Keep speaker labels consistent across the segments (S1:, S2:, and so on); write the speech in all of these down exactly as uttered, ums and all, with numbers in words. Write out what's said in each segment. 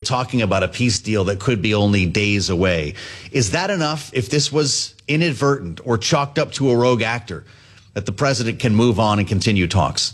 S1: talking about a peace deal that could be only days away. Is that enough, if this was inadvertent or chalked up to a rogue actor, that the president can move on and continue talks?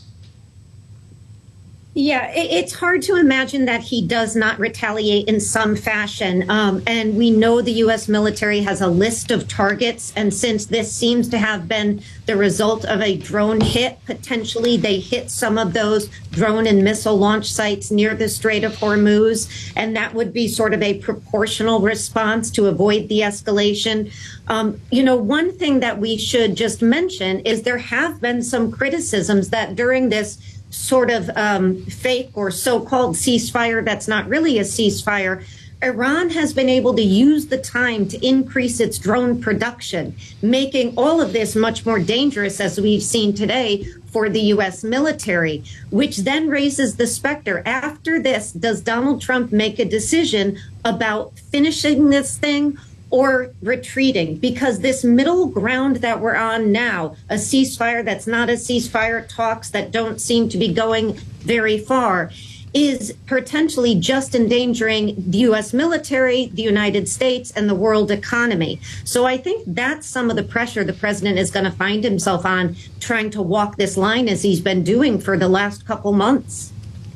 S2: Yeah, it's hard to imagine that he does not retaliate in some fashion. Um, and we know the U S military has a list of targets. And since this seems to have been the result of a drone hit, potentially they hit some of those drone and missile launch sites near the Strait of Hormuz. And that would be sort of a proportional response to avoid the escalation. Um, you know, one thing that we should just mention is there have been some criticisms that during this sort of um, fake or so-called ceasefire that's not really a ceasefire, Iran has been able to use the time to increase its drone production, making all of this much more dangerous, as we've seen today, for the U S military, which then raises the specter. After this, does Donald Trump make a decision about finishing this thing or retreating? Because this middle ground that we're on now, a ceasefire that's not a ceasefire, talks that don't seem to be going very far, is potentially just endangering the U S military, the United States, and the world economy. So I think that's some of the pressure the president is going to find himself on, trying to walk this line as he's been doing for the last couple months.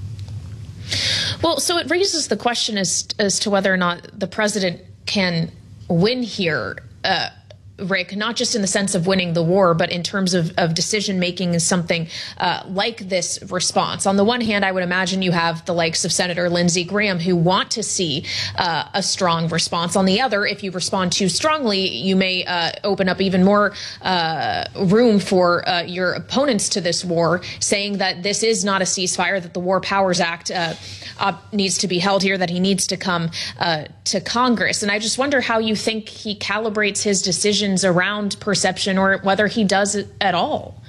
S3: Well, so it raises the question as, as to whether or not the president can win here, uh, Rick, not just in the sense of winning the war, but in terms of, of decision making is something uh, like this response. On the one hand, I would imagine you have the likes of Senator Lindsey Graham who want to see uh, a strong response. On the other, if you respond too strongly, you may uh, open up even more uh, room for uh, your opponents to this war, saying that this is not a ceasefire, that the War Powers Act uh, uh, needs to be held here, that he needs to come uh, to Congress. And I just wonder how you think he calibrates his decision around perception, or whether he does it at all.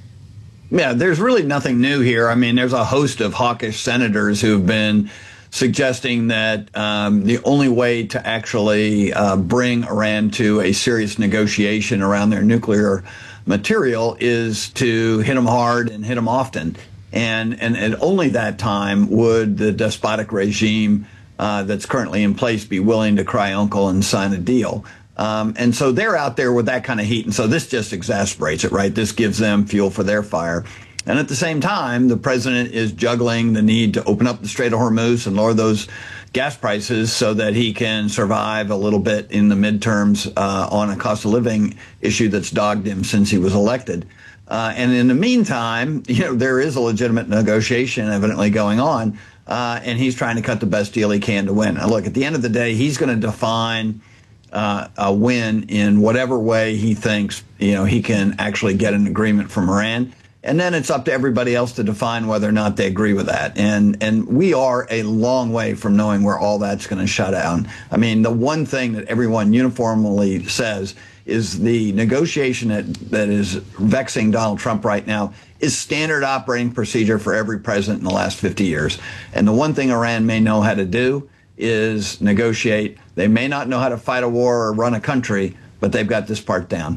S4: Yeah, there's really nothing new here. I mean, there's a host of hawkish senators who've been suggesting that um, the only way to actually uh, bring Iran to a serious negotiation around their nuclear material is to hit them hard and hit them often. And, and at only that time would the despotic regime uh, that's currently in place be willing to cry uncle and sign a deal. Um, and so they're out there with that kind of heat. And so this just exasperates it, right? This gives them fuel for their fire. And at the same time, the president is juggling the need to open up the Strait of Hormuz and lower those gas prices so that he can survive a little bit in the midterms uh, on a cost of living issue that's dogged him since he was elected. Uh, and in the meantime, you know, there is a legitimate negotiation evidently going on, uh, and he's trying to cut the best deal he can to win. Now, look, at the end of the day, he's going to define Uh, a win in whatever way he thinks, you know, he can actually get an agreement from Iran. And then it's up to everybody else to define whether or not they agree with that. And and we are a long way from knowing where all that's going to shut down. I mean, the one thing that everyone uniformly says is the negotiation that, that is vexing Donald Trump right now is standard operating procedure for every president in the last fifty years. And the one thing Iran may know how to do is negotiate. They may not know how to fight a war or run a country, but they've got this part down.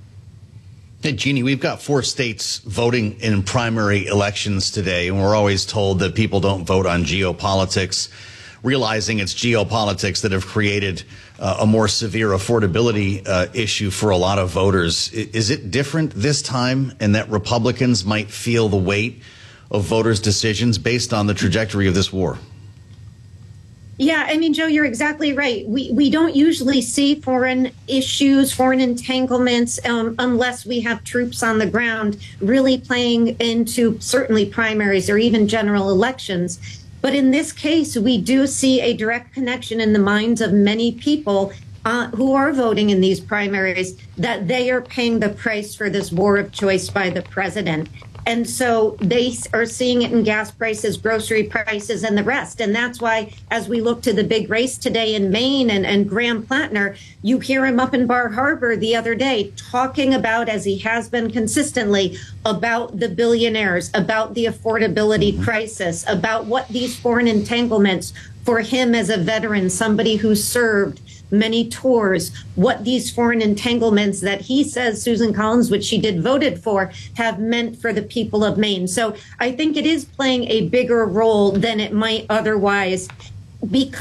S1: Hey, Jeannie, we've got four states voting in primary elections today, and we're always told that people don't vote on geopolitics, realizing it's geopolitics that have created uh, a more severe affordability uh, issue for a lot of voters. Is it different this time, and that Republicans might feel the weight of voters' decisions based on the trajectory of this war?
S2: Yeah, I mean, Joe, you're exactly right. We we don't usually see foreign issues, foreign entanglements, um, unless we have troops on the ground really playing into certainly primaries or even general elections. But in this case, we do see a direct connection in the minds of many people uh, who are voting in these primaries, that they are paying the price for this war of choice by the president. And so they are seeing it in gas prices, grocery prices, and the rest. And that's why, as we look to the big race today in Maine and, and Graham Plattner, you hear him up in Bar Harbor the other day talking about, as he has been consistently, about the billionaires, about the affordability crisis, about what these foreign entanglements for him as a veteran, somebody who served many tours, what these foreign entanglements that he says Susan Collins, which she did voted for, have meant for the people of Maine. So I think it is playing a bigger role than it might otherwise, because